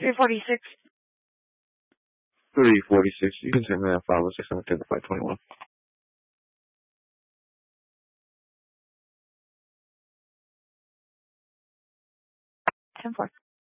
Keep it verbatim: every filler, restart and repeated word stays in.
three forty-six. three forty-six. You can send me that five oh six and five twenty-one. ten four.